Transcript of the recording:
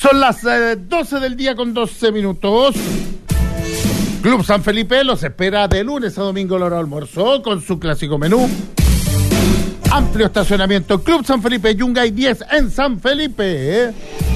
Son las 12 del día con 12 minutos. Club San Felipe los espera de lunes a domingo a la hora de almuerzo con su clásico menú. Amplio estacionamiento. Club San Felipe, Yungay 10 en San Felipe.